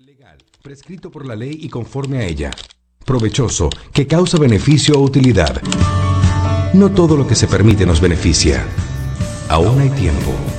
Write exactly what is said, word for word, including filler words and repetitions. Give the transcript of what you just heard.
Legal, prescrito por la ley y conforme a ella. Provechoso, que causa beneficio o utilidad. No todo lo que se permite nos beneficia. Aún hay tiempo.